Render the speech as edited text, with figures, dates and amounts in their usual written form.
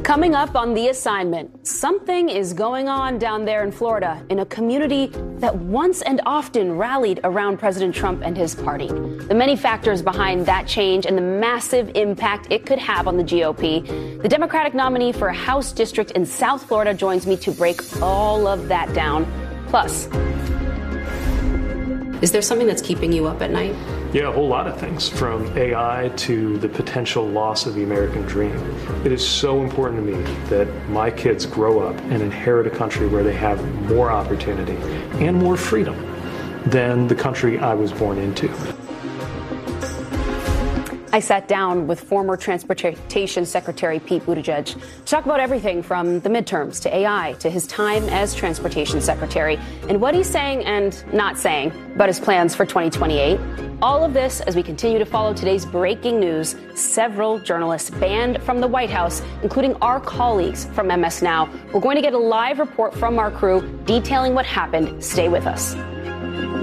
Coming up on The Assignment, something is going on down there in Florida in a community that once and often rallied around President Trump and his party. The many factors behind that change and the massive impact it could have on the GOP. The Democratic nominee for a House district in South Florida joins me to break all of that down. Plus, is there something that's keeping you up at night? Yeah, a whole lot of things, from AI to the potential loss of the American dream. It is so important to me that my kids grow up and inherit a country where they have more opportunity and more freedom than the country I was born into. I sat down with former Transportation Secretary Pete Buttigieg to talk about everything from the midterms to AI to his time as Transportation Secretary and what he's saying and not saying about his plans for 2028. All of this as we continue to follow today's breaking news. Several journalists banned from the White House, including our colleagues from MS Now. We're going to get a live report from our crew detailing what happened. Stay with us.